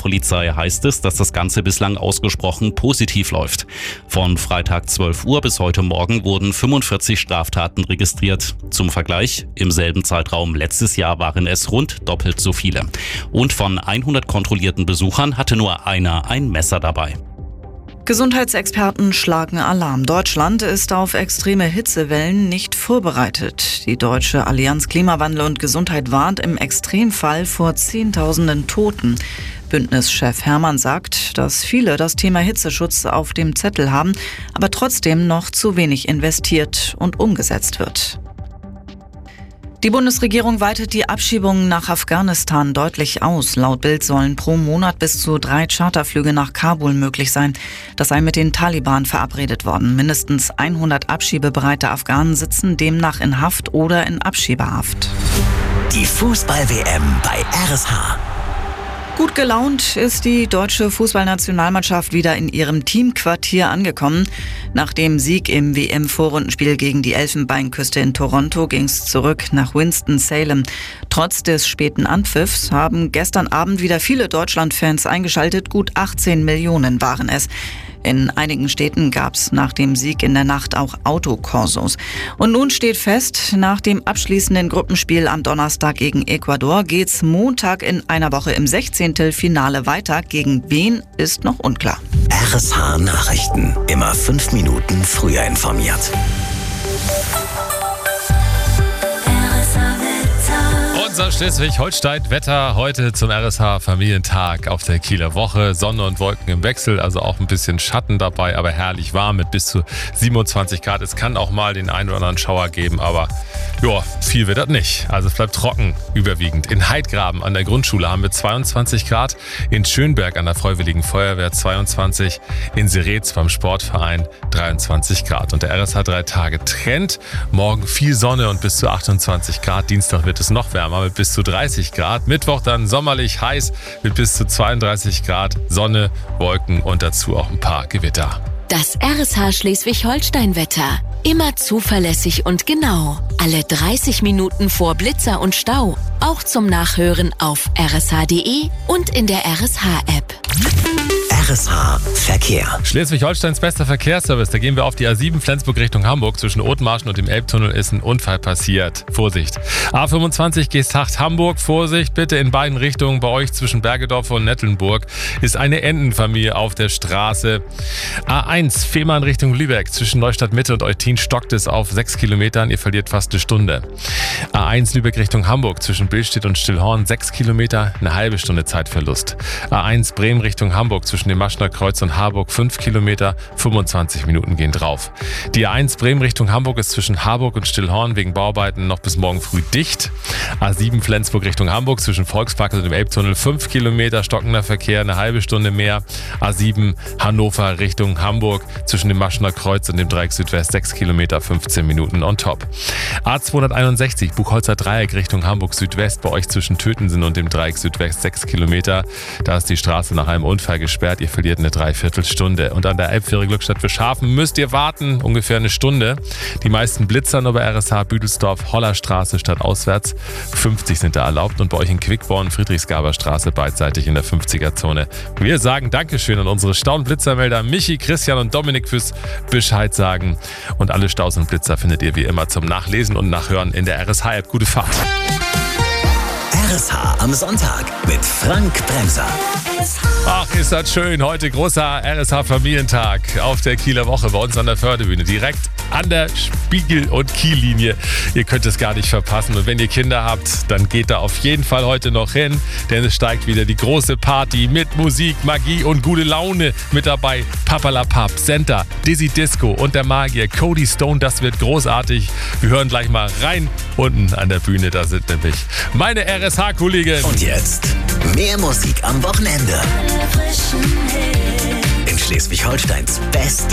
Polizei heißt es, dass das Ganze bislang ausgesprochen positiv läuft. Von Freitag 12 Uhr bis heute Morgen wurden 45 Straftaten registriert. Zum Vergleich, im selben Zeitraum letztes Jahr waren es rund doppelt so viele. Und von 100 kontrollierten Besuchern hatte nur einer ein Messer dabei. Gesundheitsexperten schlagen Alarm. Deutschland ist auf extreme Hitzewellen nicht vorbereitet. Die Deutsche Allianz Klimawandel und Gesundheit warnt im Extremfall vor Zehntausenden Toten. Bündnischef Herrmann sagt, dass viele das Thema Hitzeschutz auf dem Zettel haben, aber trotzdem noch zu wenig investiert und umgesetzt wird. Die Bundesregierung weitet die Abschiebungen nach Afghanistan deutlich aus. Laut Bild sollen pro Monat bis zu 3 Charterflüge nach Kabul möglich sein. Das sei mit den Taliban verabredet worden. Mindestens 100 abschiebebereite Afghanen sitzen demnach in Haft oder in Abschiebehaft. Die Fußball-WM bei RSH. Gut gelaunt ist die deutsche Fußballnationalmannschaft wieder in ihrem Teamquartier angekommen. Nach dem Sieg im WM-Vorrundenspiel gegen die Elfenbeinküste in Toronto ging es zurück nach Winston-Salem. Trotz des späten Anpfiffs haben gestern Abend wieder viele Deutschland-Fans eingeschaltet. Gut 18 Millionen waren es. In einigen Städten gab es nach dem Sieg in der Nacht auch Autokorsos. Und nun steht fest, nach dem abschließenden Gruppenspiel am Donnerstag gegen Ecuador geht's Montag in einer Woche im 16. Finale weiter. Gegen wen ist noch unklar. RSH Nachrichten. Immer 5 Minuten früher informiert. Unser Schleswig-Holstein-Wetter heute zum RSH-Familientag auf der Kieler Woche. Sonne und Wolken im Wechsel, also auch ein bisschen Schatten dabei, aber herrlich warm mit bis zu 27 Grad. Es kann auch mal den einen oder anderen Schauer geben, aber ja, viel wird das nicht. Also es bleibt trocken überwiegend. In Heidgraben an der Grundschule haben wir 22 Grad, in Schönberg an der Freiwilligen Feuerwehr 22, in Seretz beim Sportverein 23 Grad. Und der RSH 3-Tage-Trend, morgen viel Sonne und bis zu 28 Grad. Dienstag wird es noch wärmer mit bis zu 30 Grad. Mittwoch dann sommerlich heiß mit bis zu 32 Grad. Sonne, Wolken und dazu auch ein paar Gewitter. Das RSH Schleswig-Holstein-Wetter. Immer zuverlässig und genau. Alle 30 Minuten vor Blitzer und Stau. Auch zum Nachhören auf rsh.de und in der RSH-App. RSH Verkehr. Schleswig-Holsteins bester Verkehrsservice. Da gehen wir auf die A7 Flensburg Richtung Hamburg. Zwischen Othmarschen und dem Elbtunnel ist ein Unfall passiert. Vorsicht. A25 Geesthacht-Hamburg. Vorsicht bitte in beiden Richtungen. Bei euch zwischen Bergedorf und Nettelnburg ist eine Entenfamilie auf der Straße. A1 Fehmarn Richtung Lübeck. Zwischen Neustadt Mitte und Eutin stockt es auf 6 Kilometern. Ihr verliert fast eine Stunde. A1 Lübeck Richtung Hamburg. Zwischen Billstedt und Stillhorn 6 Kilometer. Eine halbe Stunde Zeitverlust. A1 Bremen Richtung Hamburg. Zwischen dem Maschner Kreuz und Harburg 5 Kilometer, 25 Minuten gehen drauf. Die A1 Bremen Richtung Hamburg ist zwischen Harburg und Stillhorn wegen Bauarbeiten noch bis morgen früh dicht. A7 Flensburg Richtung Hamburg zwischen Volkspark und dem Elbtunnel 5 Kilometer, stockender Verkehr, eine halbe Stunde mehr. A7 Hannover Richtung Hamburg zwischen dem Maschner Kreuz und dem Dreieck Südwest 6 Kilometer, 15 Minuten on top. A261 Buchholzer Dreieck Richtung Hamburg Südwest, bei euch zwischen Tötensen und dem Dreieck Südwest 6 Kilometer. Da ist die Straße nach einem Unfall gesperrt. Ihr verliert eine Dreiviertelstunde. Und an der Elbfähre Glückstadt für Schafen müsst ihr warten, ungefähr eine Stunde. Die meisten Blitzer nur bei RSH Büdelsdorf, Hollerstraße statt auswärts. 50 sind da erlaubt und bei euch in Quickborn, Friedrichsgaber Straße beidseitig in der 50er-Zone. Wir sagen Dankeschön an unsere Stau- und Blitzermelder Michi, Christian und Dominik fürs Bescheid sagen. Und alle Staus und Blitzer findet ihr wie immer zum Nachlesen und Nachhören in der RSH-App. Gute Fahrt. RSH am Sonntag mit Frank Bremser. Ach, ist das schön. Heute großer RSH-Familientag auf der Kieler Woche bei uns an der Förderbühne. Direkt an der Spiegel- und Kiellinie. Ihr könnt es gar nicht verpassen. Und wenn ihr Kinder habt, dann geht da auf jeden Fall heute noch hin. Denn es steigt wieder die große Party mit Musik, Magie und gute Laune mit dabei. Papalapap, Senta, Dizzy Disco und der Magier Cody Stone. Das wird großartig. Wir hören gleich mal rein. Unten an der Bühne, da sind nämlich meine RSH-Kollegen. Und jetzt mehr Musik am Wochenende. In Schleswig-Holsteins Best